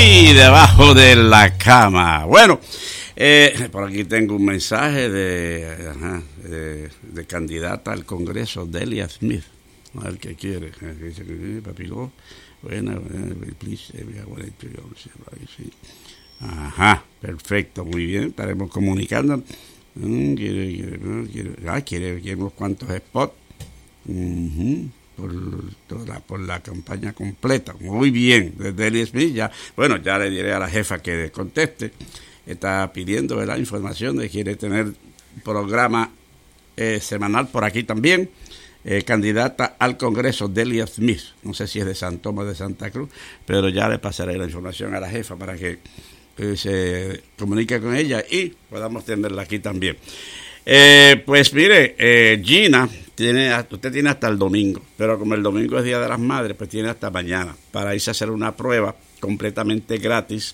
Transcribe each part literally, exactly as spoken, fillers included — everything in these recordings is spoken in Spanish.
Uy, debajo de la cama. Bueno, eh, por aquí tengo un mensaje de, ajá, de, de candidata al Congreso, Delia Smith. A ver qué quiere. Dice que papiló. Bueno, please, ajá, perfecto, muy bien. Estaremos comunicando. Quiere, quiere, quiere, ah, quiere, quiere unos cuantos spots. Uh-huh. Por, toda, por la campaña completa. Muy bien, desde Delia Smith ya, bueno, ya le diré a la jefa que conteste. Está pidiendo, ¿verdad?, información de que quiere tener programa eh, semanal por aquí también. Eh, candidata al Congreso, Delia Smith. No sé si es de San Tomás de Santa Cruz, pero ya le pasaré la información a la jefa para que eh, se comunique con ella y podamos tenerla aquí también. Eh, pues mire, eh, Gina, tiene, usted tiene hasta el domingo, pero como el domingo es Día de las Madres, pues tiene hasta mañana para irse a hacer una prueba completamente gratis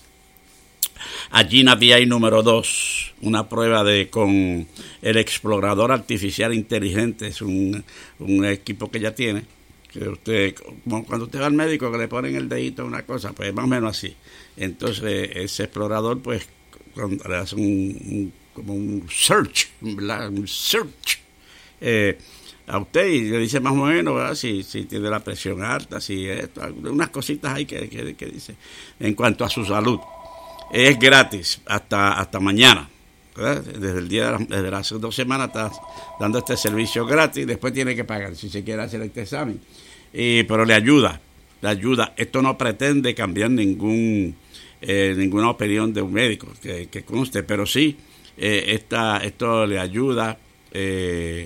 a Gina V I número dos, una prueba de con el explorador artificial inteligente. Es un, un equipo que ya tiene, que usted, como cuando usted va al médico que le ponen el dedito a una cosa, pues más o menos así. Entonces ese explorador pues cuando le hace un, un como un search, ¿verdad? Un search eh, a usted y le dice más o menos, ¿verdad?, si, si tiene la presión alta, si esto, unas cositas ahí que, que, que dice en cuanto a su salud. Es gratis hasta hasta mañana, ¿verdad? Desde el día de la, desde las dos semanas está dando este servicio gratis. Después tiene que pagar si se quiere hacer este examen, y, pero le ayuda, le ayuda. Esto no pretende cambiar ningún eh, ninguna opinión de un médico que, que conste, pero sí eh, esta, esto le ayuda eh,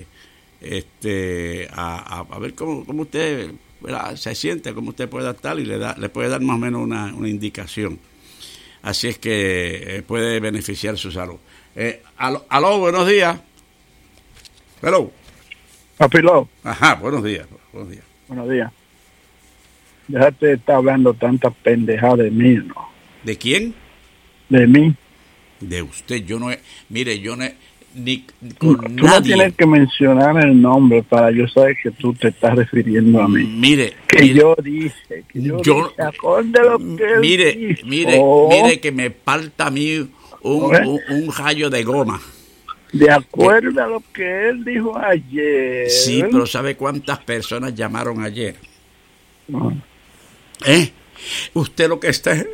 este a, a, a ver cómo, cómo usted, ¿verdad?, se siente, cómo usted puede estar, y le da le puede dar más o menos una, una indicación. Así es que eh, puede beneficiar su salud. Eh, aló, aló, buenos días. Hello. Papiló. Ajá, buenos días. Buenos días. Buenos días. Déjate de estar hablando tanta pendejada de mí, ¿no? ¿De quién? De mí. De usted. Yo no he, mire, yo no he, ni con tú nadie. No tienes que mencionar el nombre para yo saber que tú te estás refiriendo a mí. Mire, que mire, yo dije, que yo, yo dije, acorde lo que mire, él mire, dijo. mire que me falta a mí un, ¿Eh? un, un rayo de goma. De acuerdo que, a lo que él dijo ayer. Sí, pero ¿sabe cuántas personas llamaron ayer? No. ¿Eh? Usted lo que está es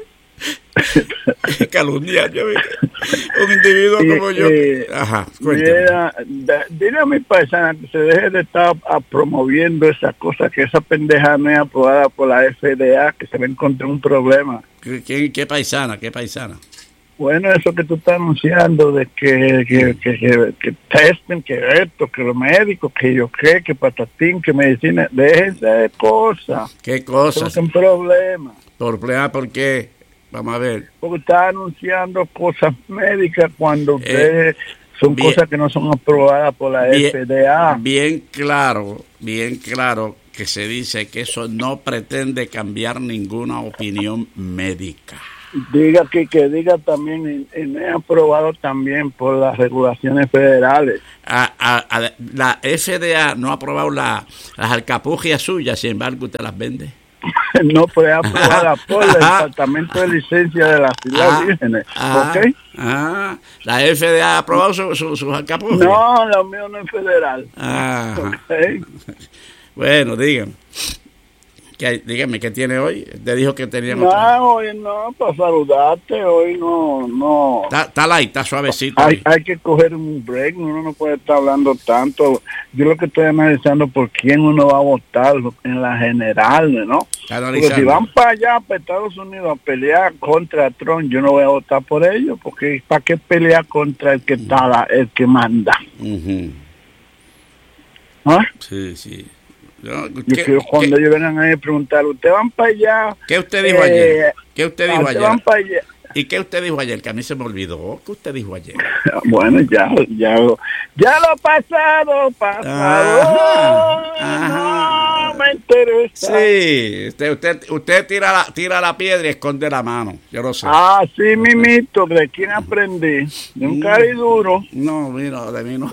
calumniando un individuo eh, como yo. Eh, Ajá, cuénteme. Mira, da, dile a mi paisana que se deje de estar a, promoviendo esa cosa, que esa pendeja no es aprobada por la F D A, que se va a encontrar un problema. ¿Qué, qué, qué paisana? ¿Qué paisana? Bueno, eso que tú estás anunciando de que que, que, que, que testen, que esto, que los médicos, que yo qué, que patatín, que medicina, déjense de cosas. ¿Qué cosas? Eso es un problema. ¿Problema por qué? Vamos a ver. Porque está anunciando cosas médicas cuando ustedes... Eh, son bien, cosas que no son aprobadas por la bien, F D A. Bien claro, bien claro que se dice que eso no pretende cambiar ninguna opinión médica. Diga que, que diga también, no es aprobado también por las regulaciones federales. A, a, a, la F D A no ha aprobado la, las alcapugias suyas, sin embargo usted las vende. No, pues es aprobada por el Departamento de Licencia de las Islas Vírgenes. Ah, ¿Ok? Ah, la F D A ha aprobado sus su, su alcapugias. No, lo mío no es federal. Ah. ¿Okay? Bueno, dígame. ¿Qué, dígame, ¿qué tiene hoy? Te dijo que tenía... No, otra... hoy no, para saludarte, hoy no, no. Está, está light, está suavecito. Hay, hay que coger un break, uno no puede estar hablando tanto. Yo lo que estoy analizando por quién uno va a votar en la general, ¿no? Porque si van para allá, para Estados Unidos, a pelear contra Trump, yo no voy a votar por ellos, porque ¿para qué pelear contra el que está, la, el que manda? Uh-huh. ¿Ah? Sí, sí. Yo, yo quiero cuando ellos vengan a preguntar, ¿usted van para allá? ¿Qué usted dijo eh, ayer? ¿Qué usted dijo ayer? Van para allá? ¿Y qué usted dijo ayer? Que a mí se me olvidó. ¿Qué usted dijo ayer? Bueno, ya, ya, ya lo pasado, pasado. Ajá, ajá. No me interesa. Sí, usted, usted, usted tira la, tira la piedra y esconde la mano. Yo lo sé. Ah, sí, mimito. ¿De quién aprendí? De un cari duro. No, mira, de mí no.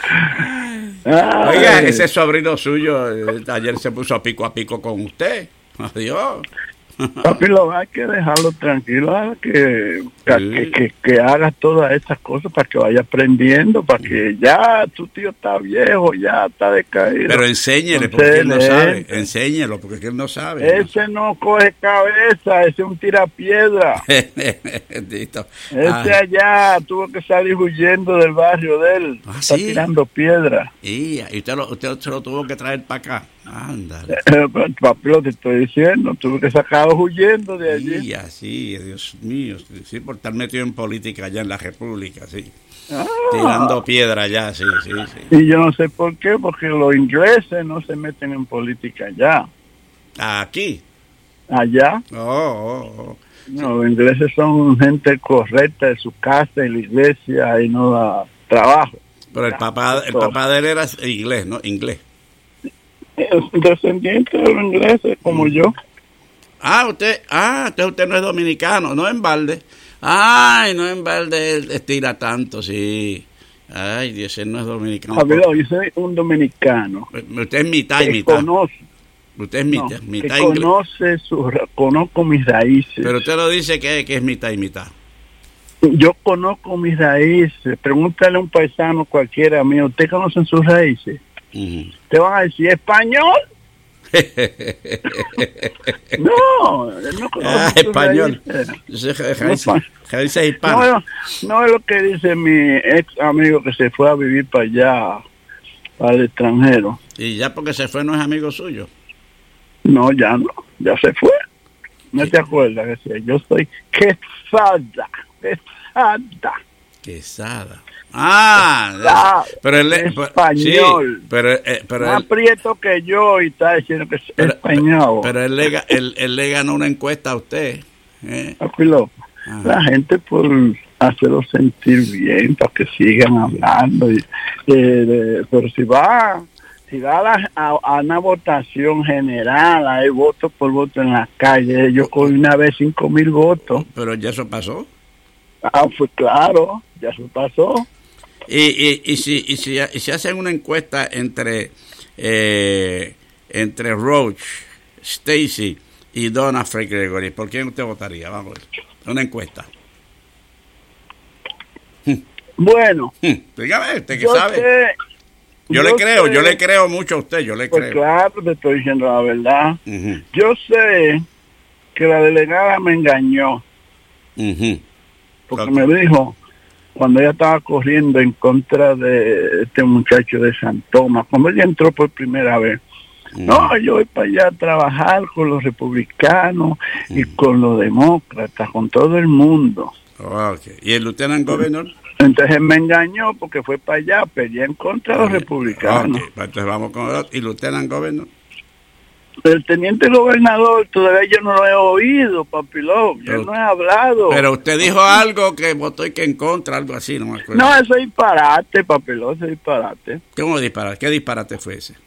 Oiga, ese sobrino suyo ayer se puso a pico a pico con usted. Adiós. Papi, lo hay que dejarlo tranquilo, que, sí. que, que, que haga todas estas cosas para que vaya aprendiendo, para que ya tu tío está viejo, ya está decaído. Pero enséñele, porque él no sabe, enséñelo, porque él no sabe. Ese no, no coge cabeza, ese es un tirapiedra. ese ah. allá tuvo que salir huyendo del barrio de él, ah, está ¿sí? tirando piedra. Y, y usted, lo, usted se lo tuvo que traer para acá. Ándale. Papi, lo te estoy diciendo, tuve que sacarlo huyendo de allí. Y así, Dios mío, sí, por estar metido en política allá en la República, sí. Ah. Tirando piedra allá, sí, sí, sí. Y yo no sé por qué, porque los ingleses no se meten en política allá. ¿Aquí? Allá. Oh, oh, oh. No, los ingleses son gente correcta de su casa y la iglesia y no da trabajo. Pero el papá, el papá de él era inglés, ¿no? Inglés. Descendiente de los ingleses, como mm. yo. Ah, usted, ah, entonces usted no es dominicano, no en balde. Ay, no en balde estira tanto, sí. Ay, Dios, él no es dominicano. A ver, yo soy un dominicano. Usted es mitad y mitad. Conoce, usted es mitad, no, mitad que conoce su, conozco mis raíces. Pero usted lo dice que, que es mitad y mitad. Yo conozco mis raíces. Pregúntale a un paisano cualquiera mío, ¿usted conoce sus raíces? Uh-huh. Te van a decir español. no, no conozco ah, español. Raíces hispanas. No, no es lo que dice mi ex amigo que se fue a vivir para allá, para el extranjero. Y ya porque se fue no es amigo suyo. No, ya no, ya se fue. No sí. te acuerdas que yo soy Quesada, Quesada. Quesada. Ah, ah pero él español. Sí, pero, eh, pero más él, prieto que yo y está diciendo que es pero, español. Pero él le, él, él le ganó una encuesta a usted. ¿eh? Aquilo, la gente por hacerlo sentir bien, para que sigan hablando. Y, eh, pero si va, si va a, la, a, a una votación general, hay voto por voto en las calles. Yo cogí una vez cinco mil votos. Pero ya eso pasó. Ah, pues claro, ya eso pasó. Y, y, y, si, y, si, y si hacen una encuesta entre eh, entre Roach, Stacy y Donna Frey Gregory, ¿por quién usted votaría? Vamos a ver. Una encuesta. Bueno. Dígame, usted que sabe. Sé, yo, yo le creo, sé, yo le creo mucho a usted, yo le pues creo. Claro, te estoy diciendo la verdad. Uh-huh. Yo sé que la delegada me engañó. Uh-huh. Porque okay. me dijo, cuando ella estaba corriendo en contra de este muchacho de San Tomás, cuando ella entró por primera vez, mm. no, yo voy para allá a trabajar con los republicanos mm. y con los demócratas, con todo el mundo. Okay. ¿Y el lieutenant governor? Entonces me engañó porque fue para allá, peleé en contra de los okay. republicanos. Okay. Entonces vamos con el ¿y lieutenant governor? El teniente gobernador todavía yo no lo he oído, papilón, yo pero, no he hablado. Pero usted dijo algo que votó y que en contra, algo así, no me acuerdo. No, eso es disparate, papilón, eso es disparate. ¿Cómo disparate? ¿Qué disparate fue ese?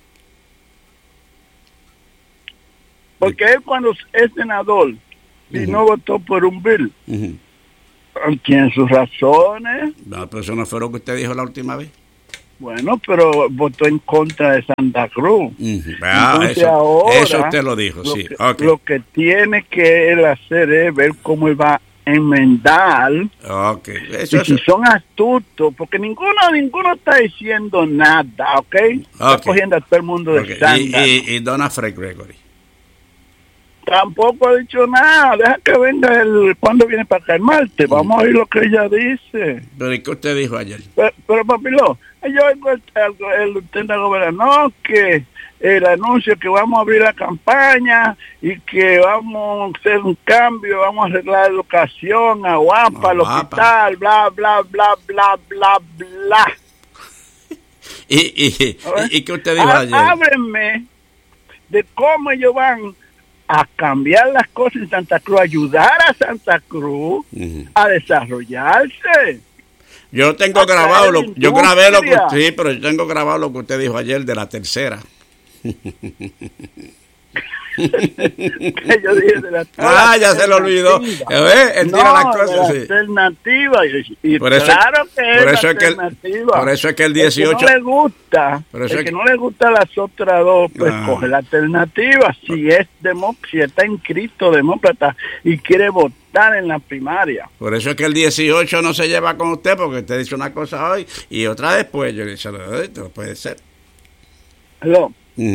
Porque él cuando es senador uh-huh. y no votó por un bill, uh-huh. tiene sus razones. No, pero eso no fue lo que usted dijo la última vez. Bueno, pero votó en contra de Santa Cruz. Uh-huh. Ah, Entonces eso, ahora, eso usted lo dijo, lo sí. Que, okay. Lo que tiene que él hacer es ver cómo él va a enmendar. Okay. Eso, y eso. Si son astutos, porque ninguno ninguno está diciendo nada, ¿ok? okay. Está cogiendo a todo el mundo de okay. estándar. Y, y, y Donna Frey Gregory. Tampoco ha dicho nada. Deja que venga el cuando viene para acá el martes. Uh-huh. Vamos a oír lo que ella dice. ¿Pero y qué usted dijo ayer? Pero, pero papilón, yo oigo el, el, el teniente gobernador que el anuncio que vamos a abrir la campaña y que vamos a hacer un cambio, vamos a arreglar la educación, aguapa, el hospital, bla, bla, bla, bla, bla, bla. ¿Y, y, y, y qué usted dijo ayer? Háblenme de cómo ellos van a cambiar las cosas en Santa Cruz, ayudar a Santa Cruz uh-huh. a desarrollarse. Yo tengo grabado, lo, yo grabé lo que sí, pero yo tengo grabado lo que usted dijo ayer de la tercera. que yo dije de la Ah, ya se lo olvidó. ¿Eh? Él tira no, las cosas. de la Sí. Alternativa. Y, y por eso, claro que por es eso es que el, por eso es que el dieciocho. El que no le gusta, el que, que no le gusta las otras dos, pues ah. coge la alternativa. Si es demo, si está inscrito demócrata y quiere votar en la primaria. Por eso es que el dieciocho no se lleva con usted, porque usted dice una cosa hoy y otra después. Yo le dije, no puede ser. Hello. Mm.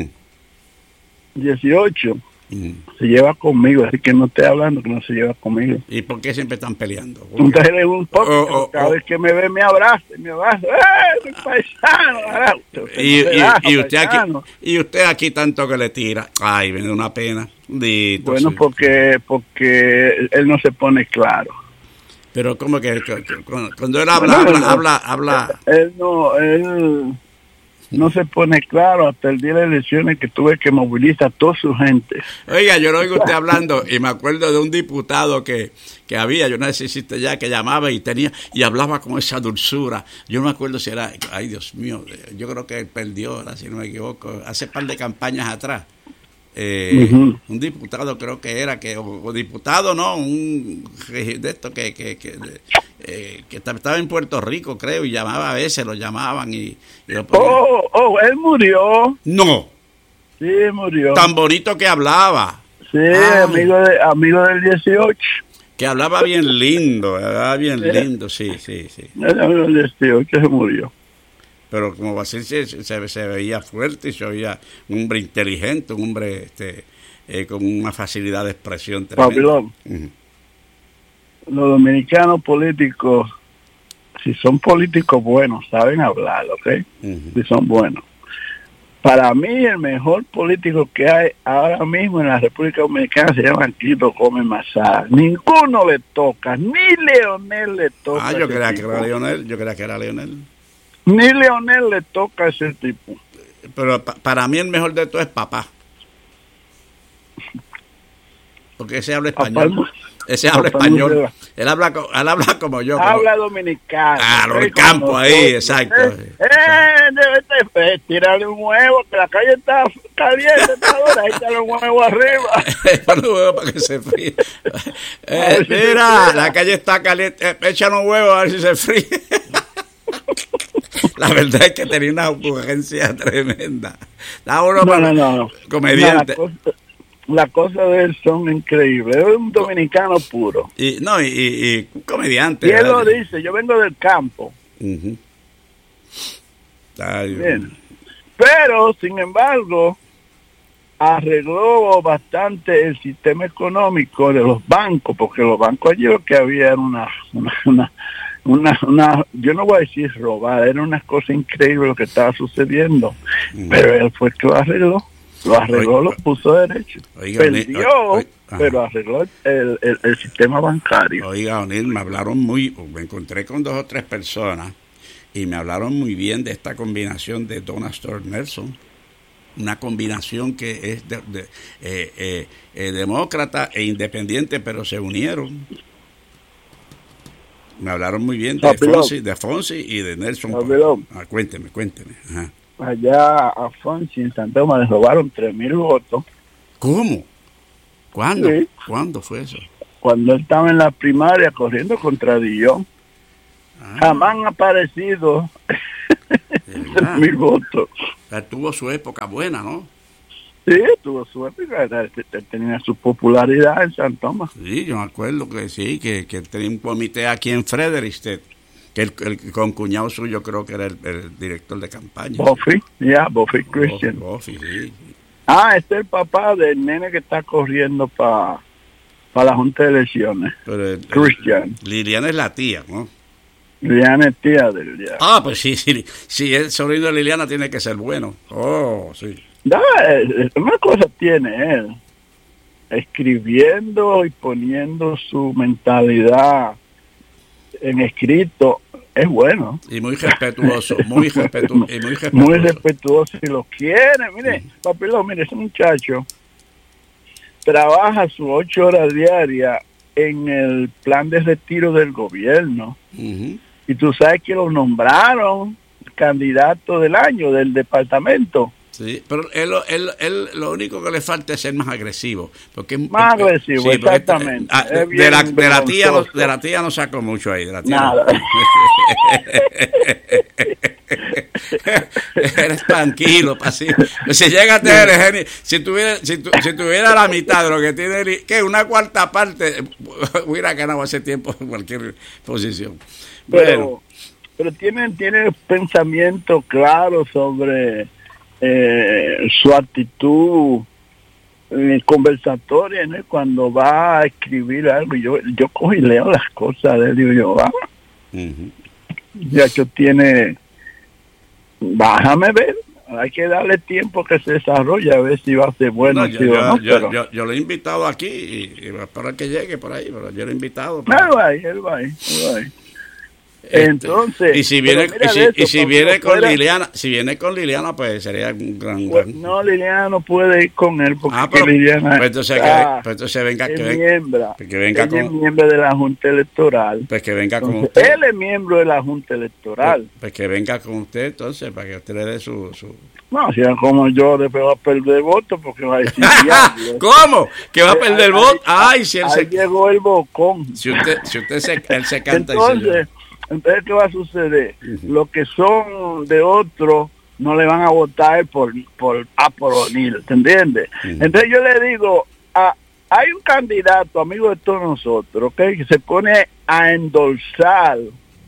dieciocho mm. se lleva conmigo, así que no estoy hablando que no se lleva conmigo. ¿Y por qué siempre están peleando? Entonces es un poco, oh, oh, cada oh. vez que me ve me abraza, me abraza, ¡eh, mi paisano! Usted y, no y, relaja, y, usted paisano. Aquí, y usted aquí tanto que le tira, ay, me da una pena. Dito, bueno, sí. porque porque él no se pone claro. Pero como que, que, que cuando él habla, bueno, habla, no, habla, habla. Él no, él no se pone claro hasta el día de las elecciones que tuve que movilizar a toda su gente. Oiga, yo lo oigo usted hablando y me acuerdo de un diputado que, que había, yo no sé si existe ya, que llamaba y tenía y hablaba con esa dulzura. Yo no me acuerdo si era, ay Dios mío, yo creo que él perdió, ahora, si no me equivoco, hace un par de campañas atrás. Eh, uh-huh. Un diputado creo que era, que o, o diputado no, un de esto que que que, de, eh, que estaba en Puerto Rico creo y llamaba a veces, lo llamaban y, y lo oh, oh, él murió. No. Sí, murió. Tan bonito que hablaba. Sí, Ay. amigo de amigo del dieciocho. Que hablaba bien lindo, hablaba bien sí. lindo, sí, sí, sí. El amigo del dieciocho se murió. Pero como Basil se, se, se veía fuerte y se veía un hombre inteligente, un hombre este, eh, con una facilidad de expresión tremenda. Papilón, uh-huh. Los dominicanos políticos, si son políticos buenos, saben hablar, ¿ok? Uh-huh. Si son buenos. Para mí el mejor político que hay ahora mismo en la República Dominicana se llama Tito Gómez Mazara. Ninguno le toca, ni Leonel le toca. Ah, yo creía que era Leonel, yo creía que era Leonel. Ni Leonel le toca a ese tipo. Pero pa- para mí el mejor de todo es papá. Porque ese habla español. Papá, ese habla papá español. Él habla, él habla como yo. Habla como... dominicano. Ah, lo del campo ahí, nosotros. Exacto. Eh, eh, debe tirarle un huevo, que la calle está caliente, está dura, ahí está un huevo arriba. Échale un huevo para que se fríe. eh, si mira, la calle está caliente, eh, échale un huevo a ver si se fríe. La verdad es que tenía una ocurrencia tremenda. Da uno no, no, no, no. Comediante. No, la, cosa, la cosa de él son increíbles. Es un dominicano puro. Y no, y, y, y un comediante. Y él ¿verdad? Lo dice, yo vengo del campo. Uh-huh. Ay, bien. Pero, sin embargo, arregló bastante el sistema económico de los bancos, porque los bancos allí lo que había era una... una, una Una, una, yo no voy a decir robar, era una cosa increíble lo que estaba sucediendo, mm. pero él fue el que lo arregló, lo arregló, oiga, lo puso derecho, oiga, perdió, oiga, pero arregló el, el, el sistema bancario. Oiga, O'Neill, me hablaron muy, me encontré con dos o tres personas y me hablaron muy bien de esta combinación de Donald Stuart Nelson, una combinación que es de, de, eh, eh, eh, demócrata e independiente, pero se unieron. Me hablaron muy bien de Fonsi, de Fonsi y de Nelson. Ah, cuénteme, cuénteme. Ajá. Allá a Fonsi en Santa Toma le robaron tres mil votos. ¿Cómo? ¿Cuándo? Sí. ¿Cuándo fue eso? Cuando él estaba en la primaria corriendo contra Dillon. Ah. Jamás han aparecido tres mil votos. O sea, tuvo su época buena, ¿no? Sí, tuvo su época, tenía su popularidad en San Tomás. Sí, yo me acuerdo que sí, que, que tenía un comité aquí en Frederiksted, que el, el concuñado suyo creo que era el, el director de campaña. Buffy, ya, yeah, Buffy Christian. Buffy, sí. Ah, este es el papá del nene que está corriendo para pa la Junta de Elecciones. Pero el, Christian. El, Liliana es la tía, ¿no? Liliana es tía de él, ya. Ah, pues sí, sí, sí, el sobrino de Liliana tiene que ser bueno. Oh, sí. No, una cosa tiene él, escribiendo y poniendo su mentalidad en escrito, es bueno. Y muy respetuoso, muy respetuoso. Y muy respetuoso. Muy respetuoso y lo quiere. Mire, uh-huh. Papilón, mire, ese muchacho trabaja sus ocho horas diarias en el plan de retiro del gobierno. Uh-huh. Y tú sabes que lo nombraron candidato del año del departamento. Sí, pero él, él, él lo único que le falta es ser más agresivo, porque más él, agresivo, sí, exactamente. Ah, de, la, de la tía no, de la tía no saco mucho ahí, de la tía. Nada. No. Eres tranquilo, pasivo. Si llega a tener genio, si tuviera, si, tu, si tuviera la mitad de lo que tiene, que una cuarta parte, hubiera ganado hace tiempo en cualquier posición. Pero, bueno. pero tiene, tiene pensamiento claro sobre Eh, su actitud eh, conversatoria, ¿no? Cuando va a escribir algo, yo yo cojo y leo las cosas de él, digo yo, va, uh-huh. ya que tiene, bájame ver, hay que darle tiempo que se desarrolle a ver si va a ser bueno. No, yo, si yo, no, yo, pero... yo, yo lo he invitado aquí y, y para que llegue por ahí, pero yo lo he invitado. Para... Él va ahí, él va ahí, él va ahí. Este, Entonces, y si viene y si, eso, y si viene con fuera, Liliana, si viene con Liliana, pues sería un gran, pues, gran... no, Liliana no puede ir con él porque ah, pero, Liliana pues entonces, ah, que, pues entonces venga es que venga, miembro, pues que venga con, es miembro de la Junta Electoral. Pues que venga entonces, con usted. Él es miembro de la Junta Electoral. Pues, pues que venga con usted entonces para que usted le dé su, su... No, si es como yo, después va a perder voto porque va a decir ¿Cómo? ¿Que va a perder voto? Ay, si él ahí se... llegó el bocón. Si usted, si usted se, él se canta entonces, y se Entonces, ¿qué va a suceder? Uh-huh. Los que son de otro no le van a votar por por a por O'Neill, ¿te entiendes? Uh-huh. Entonces yo le digo, a, hay un candidato, amigo de todos nosotros, ¿okay? que se pone a endulzar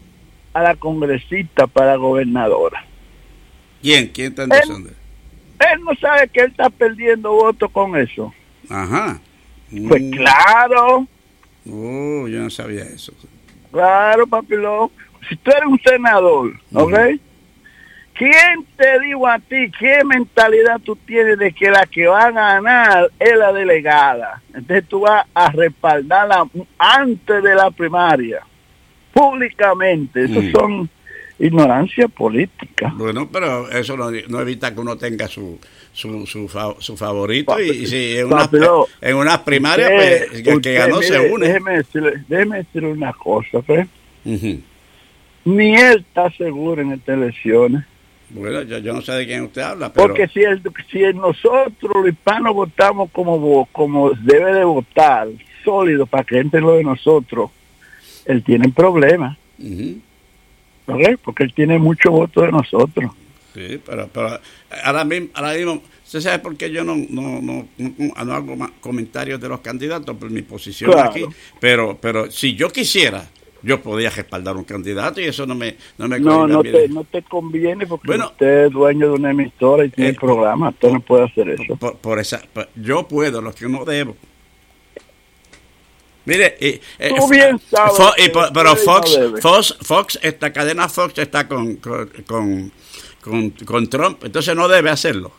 a la congresista para gobernadora. ¿Quién? ¿Quién está endulzando? Él, él no sabe que él está perdiendo votos con eso. Ajá. Mm. Pues claro. Oh, yo no sabía eso. Claro, papilón. Si tú eres un senador, ¿ok? Uh-huh. ¿Quién te dijo a ti qué mentalidad tú tienes de que la que va a ganar es la delegada? Entonces tú vas a respaldarla antes de la primaria, públicamente. Eso uh-huh. son ignorancia política. Bueno, pero eso no, no evita que uno tenga su su su, su favorito Papi, y, y si en una en unas primarias usted, pues, el que ganó mire, se une. Déjeme decirle, déjeme decirle una cosa, ¿pues? Uh-huh. Ni él está seguro en estas elecciones. Bueno, yo, yo no sé de quién usted habla, pero... Porque si, el, si el nosotros los hispanos votamos como, como debe de votar, sólido, para que entre lo de nosotros, él tiene problemas. Uh-huh. ¿Okay? Porque él tiene mucho voto de nosotros. Sí, pero, pero ahora mismo, ahora mismo, ¿usted sabe por qué yo no no no, no, no hago más comentarios de los candidatos por mi posición claro. aquí? Pero pero si yo quisiera, yo podía respaldar un candidato y eso no me no me no no te, no te conviene porque bueno, usted es dueño de una emisora y tiene eh, programa, usted no puede hacer eso. Por, por esa, por, yo puedo, lo que no debo. Mire, eh, eh, tú bien sabes Fo, y, pero Fox, no Fox, Fox, esta cadena Fox está con con, con con con Trump, entonces no debe hacerlo.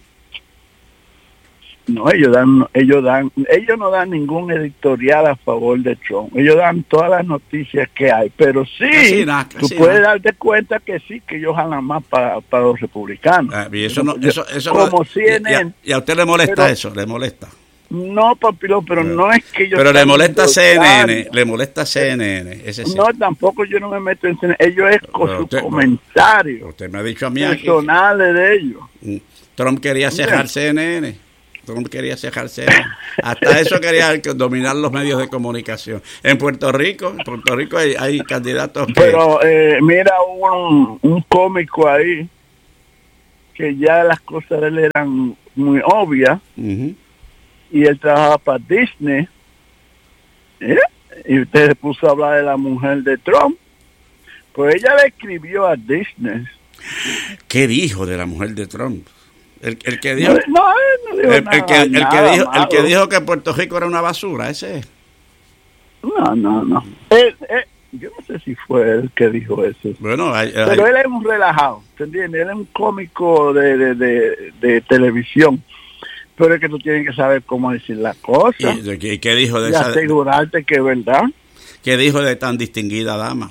No, ellos dan, ellos dan, ellos no dan ningún editorial a favor de Trump. Ellos dan todas las noticias que hay, pero sí, casi nada, casi tú puedes nada. darte cuenta que sí, que ellos jalan más para, para los republicanos. Ah, y eso no, eso, eso como no, C N N. Y a, y a usted le molesta pero, eso, le molesta. No, papilo, pero, pero no es que yo... Pero le molesta C N N, le molesta C N N. Ese sí. No, tampoco yo no me meto en C N N. Ellos es con sus usted, comentarios. Usted me ha dicho a mí personales aquí, de ellos. Trump quería cerrar C N N. Trump quería cerrar C N N. Hasta eso quería dominar los medios de comunicación. En Puerto Rico, en Puerto Rico hay, hay candidatos que... Pero eh, mira, un, un cómico ahí que ya las cosas de él eran muy obvias. Uh-huh. Y él trabajaba para Disney, ¿eh? Y usted se puso a hablar de la mujer de Trump, pues ella le escribió a Disney. ¿Qué dijo de la mujer de Trump? El, el que dijo, no, no, no dijo el, nada, el, que, el, nada que dijo, malo. el que dijo que Puerto Rico era una basura, ese es. No, no, no. Él, él, yo no sé si fue él que dijo eso. Bueno, hay, hay, pero él es un relajado, ¿te entiendes? Él es un cómico de, de, de, de televisión. Pero es que tú tienes que saber cómo decir las cosas. ¿Y, y qué dijo de y esa? asegurarte que es verdad. ¿Qué dijo de tan distinguida dama?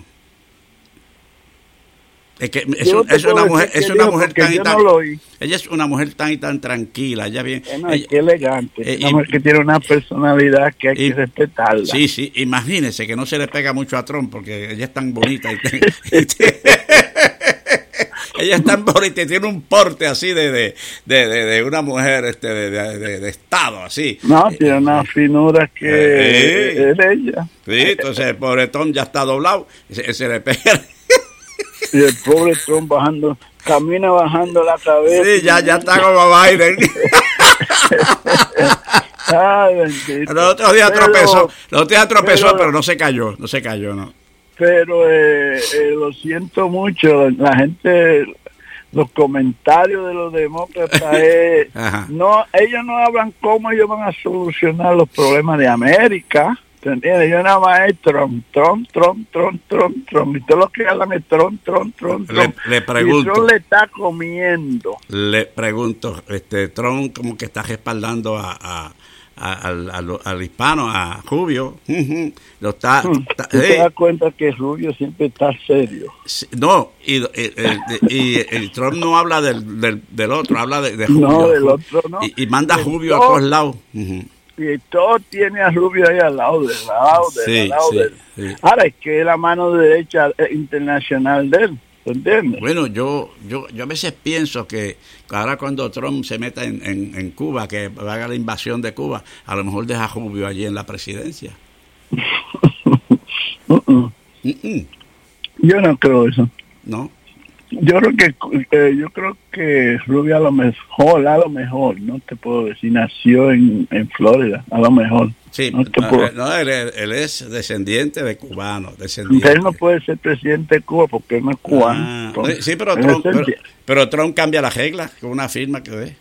Es que es, un, es una mujer, es una mujer tan y tan. No ella es una mujer tan y tan tranquila, ella bien. Bueno, ella, qué elegante. Eh, una mujer que tiene una personalidad que hay y, que respetarla. Sí, sí. Imagínese que no se le pega mucho a Trump porque ella es tan bonita y, ella es tan bonita y tiene un porte así de de, de, de, de una mujer este de, de, de, de estado, así. No, tiene una finura que eh, es ella. Sí, entonces el pobre Trump ya está doblado, se, se le pega. Y el pobre Trump bajando, camina bajando la cabeza. Sí, ya, ya está como Biden. Ay, bendito. Los otros días pero, tropezó, los otros días tropezó, pero, pero no se cayó, no se cayó, no. Pero eh, eh, lo siento mucho, la gente, los comentarios de los demócratas, eh, no, ellos no hablan cómo ellos van a solucionar los problemas de América. ¿Entiendes? Yo nada más es Trump, Trump, Trump, Trump, Trump, Trump. Y todos los que hablan es Trump, Trump, Trump, Trump. Le, le pregunto. Y Trump le está comiendo. Le pregunto, este Trump como que está respaldando a, a, a al, al, al hispano, a Rubio. Uh-huh. Lo está. está ¿Tú hey. te das cuenta que Rubio siempre está serio? No, y, y, y, y, y Trump no habla del, del, del otro, habla de, de Rubio. No, del otro no. Y, y manda a Rubio a todos lados. Uh-huh. Y todo tiene a Rubio ahí al lado, del lado, del sí, lado. Sí, del... sí. Ahora es que es la mano derecha internacional de él, ¿entiendes? Bueno, yo yo yo a veces pienso que ahora cuando Trump se meta en, en, en Cuba, que haga la invasión de Cuba, a lo mejor deja a Rubio allí en la presidencia. uh-uh. Uh-uh. Yo no creo eso. ¿No? Yo creo que eh, yo creo que Rubio a lo mejor, a lo mejor, no te puedo decir, nació en, en Florida, a lo mejor. Sí, no, te no, puedo. no él, él es descendiente de cubanos, descendiente. Él no puede ser presidente de Cuba porque él no es cubano. Ah, entonces, sí, pero Trump, pero, pero Trump cambia las reglas con una firma que ve.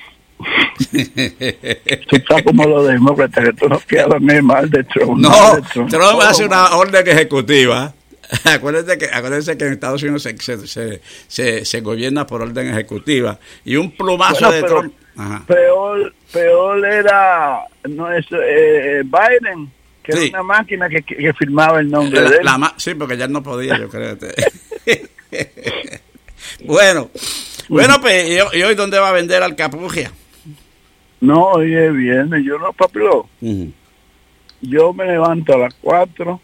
Tú estás como los demócratas, que tú no quieres mal de Trump. No, de Trump, Trump hace una orden ejecutiva. Acuérdense que, acuérdense que en Estados Unidos se, se, se, se, se gobierna por orden ejecutiva y un plumazo bueno, de Trump. Ajá. Peor, peor era no es eh, Biden, que sí. Era una máquina que, que, que firmaba el nombre la, de él. La, sí, porque ya no podía, yo creo. bueno, bueno, pues, ¿y, ¿y hoy dónde va a vender Alcapugia? No, hoy es viernes, yo no, papilo. Uh-huh. Yo me levanto a las cuatro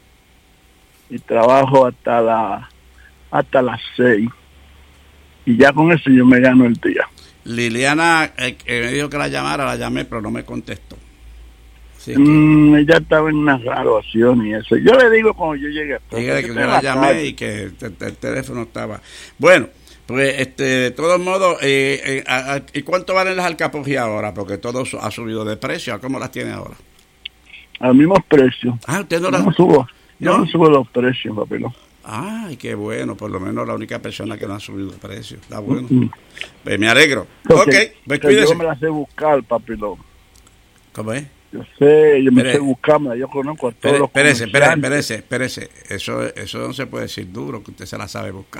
y trabajo hasta la hasta las seis y ya con eso yo me gano el día. Liliana eh, eh, me dijo que la llamara, la llamé pero no me contestó. Así que, mm, ella estaba en una graduación y eso. Yo le digo cuando yo llegue a Dígale que yo la llamé calle. Y que el, el teléfono estaba bueno. Pues este de todos modos eh, eh, a, a, ¿y cuánto valen las alcapugias ahora? Porque todo ha subido de precio. ¿A cómo las tiene ahora? Al mismo precio. Ah, usted no las no subo. Yo no, no subo los precios, papilo. Ay, qué bueno, por lo menos la única persona que no ha subido el precio. Está bueno. Mm-hmm. Pues me alegro. Ok, okay pues cuídese. Yo me la sé buscar, papilo. ¿Cómo es? Yo sé, yo me Pere, sé buscarla, yo conozco a todos Pere, los Espérese, espérese, espérese, eso, eso no se puede decir duro, que usted se la sabe buscar.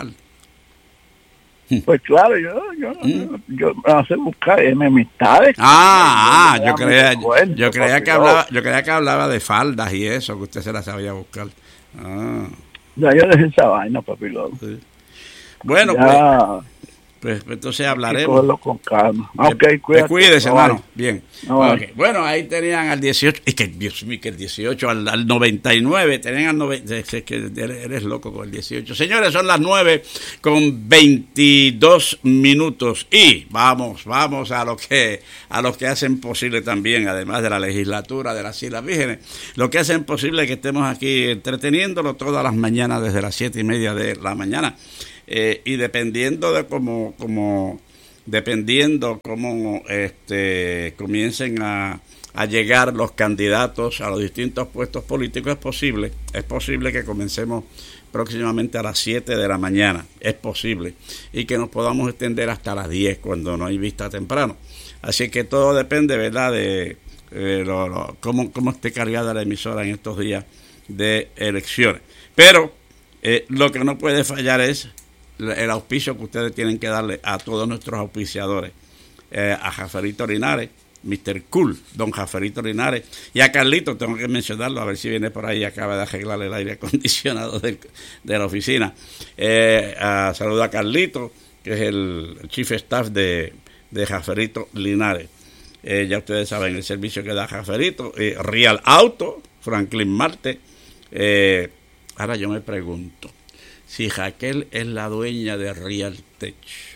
Pues claro, yo yo, ¿Mm? yo, yo me la sé buscar en amistades. Ah, ah, yo creía, cuento, yo creía que hablaba, yo creía que hablaba de faldas y eso, que usted se la sabía buscar. Ah. Ya yo dejé esa vaina, papilo. Sí. Bueno, ya. pues, pues entonces hablaremos. Con calma. Okay, cuídate. Cuídese, hermano. Bien. No, okay. Bueno, ahí tenían al dieciocho, y que Dios mío, que el dieciocho, al, al noventa y nueve, tenían al noventa, es que eres loco con el dieciocho. Señores, son las nueve con veintidós minutos y vamos, vamos a lo que a los que hacen posible también, además de la legislatura de las Islas Vírgenes, lo que hacen posible que estemos aquí entreteniéndolo todas las mañanas desde las siete y media de la mañana. Eh, y dependiendo de cómo, cómo dependiendo cómo este, comiencen a, a llegar los candidatos a los distintos puestos políticos, es posible, es posible que comencemos próximamente a las siete de la mañana, es posible, y que nos podamos extender hasta las diez cuando no hay vista temprano. Así que todo depende, ¿verdad?, de eh, lo, lo, cómo, cómo esté cargada la emisora en estos días de elecciones. Pero eh, lo que no puede fallar es el auspicio que ustedes tienen que darle a todos nuestros auspiciadores, eh, a Jaferito Linares, mister Cool, don Jaferito Linares, y a Carlito, tengo que mencionarlo, a ver si viene por ahí, acaba de arreglar el aire acondicionado del, de la oficina. Eh, a, saludo a Carlito, que es el chief staff de, de Jaferito Linares. Eh, ya ustedes saben el servicio que da Jaferito, eh, Real Auto, Franklin Marte. Eh, ahora yo me pregunto, si Raquel es la dueña de Realtech,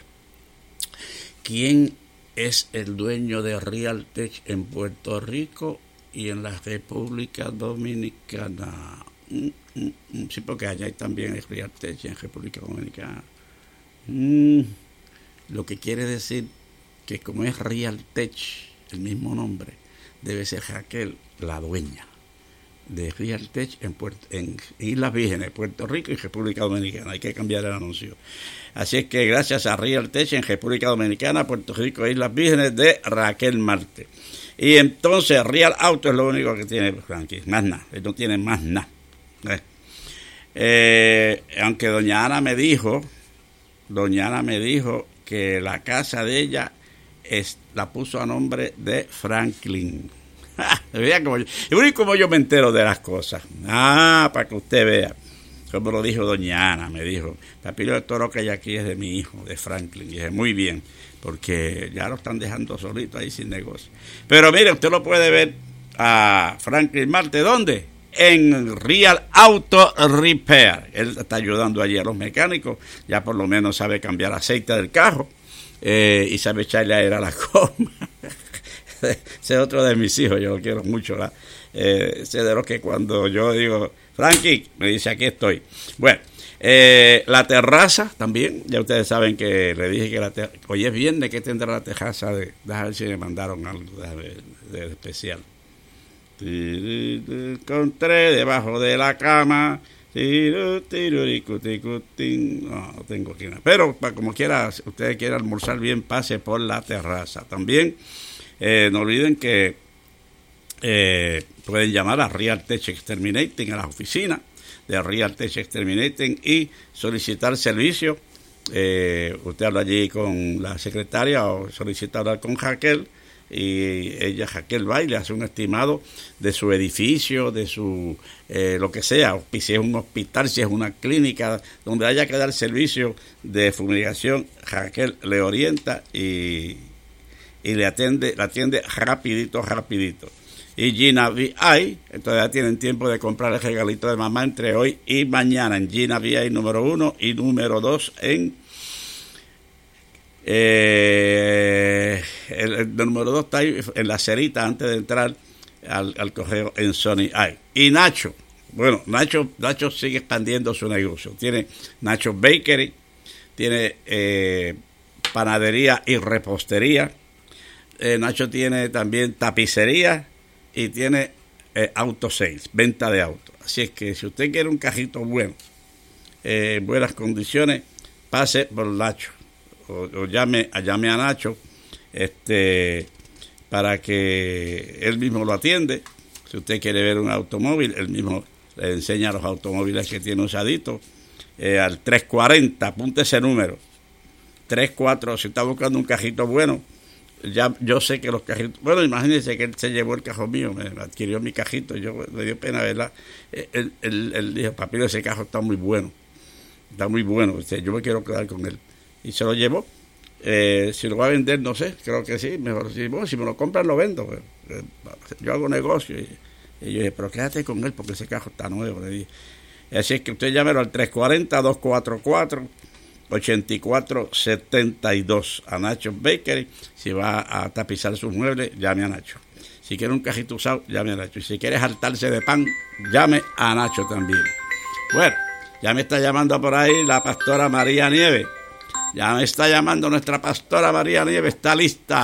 ¿quién es el dueño de Realtech en Puerto Rico y en la República Dominicana? Mm, mm, mm, sí, porque allá hay también hay Realtech en República Dominicana. Mm, lo que quiere decir que como es Realtech, el mismo nombre, debe ser Raquel la dueña de Realtech en, Puerto, en Islas Vírgenes, Puerto Rico y República Dominicana. Hay que cambiar el anuncio. Así es que gracias a Realtech en República Dominicana, Puerto Rico e Islas Vírgenes de Raquel Marte. Y entonces Real Auto es lo único que tiene Frankie, más nada, él no tiene más nada. Eh. Eh, aunque doña Ana me dijo, doña Ana me dijo que la casa de ella es, la puso a nombre de Franklin. Vea como yo, y como yo me entero de las cosas. Ah, para que usted vea. Como lo dijo doña Ana, me dijo, Papilio de Toro, que hay aquí es de mi hijo, de Franklin. Y dije, muy bien, porque ya lo están dejando solito ahí sin negocio. Pero mire, usted lo puede ver a Franklin Marte, ¿dónde? En Real Auto Repair. Él está ayudando allí a los mecánicos, ya por lo menos sabe cambiar aceite del carro eh, y sabe echarle aire a la goma. Ese es otro de mis hijos, yo lo quiero mucho, ¿verdad? Eh, ese de los que cuando yo digo, Frankie, me dice, aquí estoy. Bueno, eh, la terraza también, ya ustedes saben que le dije que la terraza, hoy es viernes, que tendrá la terraza de, déjame ver si me mandaron algo de, de, de especial. Encontré debajo de la cama, no, no tengo que ir, pero para como quiera, si ustedes quieren almorzar bien, pase por la terraza. También Eh, no olviden que eh, pueden llamar a Realtech Exterminating, a las oficinas de Realtech Exterminating y solicitar servicio. Eh, usted habla allí con la secretaria o solicita hablar con Raquel y ella, Raquel, va y le hace un estimado de su edificio, de su eh, lo que sea, si es un hospital, si es una clínica, donde haya que dar servicio de fumigación, Raquel le orienta y y le atiende, le atiende rapidito, rapidito. Y Gina V I, todavía tienen tiempo de comprar el regalito de mamá entre hoy y mañana en Gina V I número uno y número dos en eh, el, el número dos está ahí en la cerita antes de entrar al, al correo en Sony I. Y Nacho, bueno, Nacho, Nacho sigue expandiendo su negocio. Tiene Nacho Bakery, tiene eh, panadería y repostería. Eh, Nacho tiene también tapicería y tiene eh, auto sales, venta de autos. Así es que si usted quiere un cajito bueno, eh, en buenas condiciones, pase por Nacho o, o llame, llame a Nacho este, para que él mismo lo atiende. Si usted quiere ver un automóvil, él mismo le enseña los automóviles que tiene usaditos eh, al tres cuarenta, apunte ese número, tres cuatro, si está buscando un cajito bueno. Ya yo sé que los cajitos, bueno, imagínense que él se llevó el cajón mío, me adquirió mi cajito, yo me dio pena, ¿verdad? Él, él, él dijo, Papilo, ese cajo está muy bueno, está muy bueno, o sea, yo me quiero quedar con él. Y se lo llevó, eh, si lo va a vender, no sé, creo que sí, mejor si, bueno, si me lo compran, lo vendo, pues, eh, yo hago negocio. Y, y yo dije, pero quédate con él porque ese cajo está nuevo, le dije. Así es que usted llámelo al tres cuarenta, dos cuatro cuatro, ochenta y cuatro setenta y dos a Nacho Bakery. Si va a tapizar sus muebles, llame a Nacho. Si quiere un cajito usado, llame a Nacho. Y si quiere hartarse de pan, llame a Nacho también. Bueno, ya me está llamando por ahí la pastora María Nieves. Ya me está llamando nuestra pastora María Nieves. Está lista.